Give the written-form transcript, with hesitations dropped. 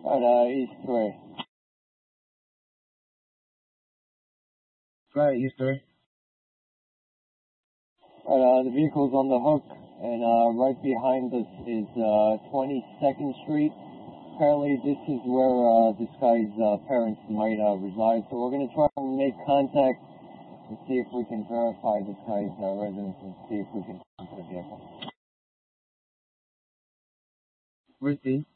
East 3. Right, East 3. The vehicle's on the hook, and right behind us is 22nd Street. Apparently this is where this guy's parents might reside, so we're going to try and make contact and see if we can verify this guy's residence and see if we can find the vehicle. Where's he?